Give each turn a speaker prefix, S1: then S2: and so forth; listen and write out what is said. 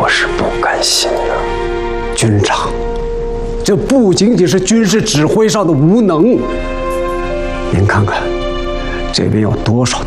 S1: 我是不甘心的。
S2: 军长，这不仅仅是军事指挥上的无能，您看看，这边有多少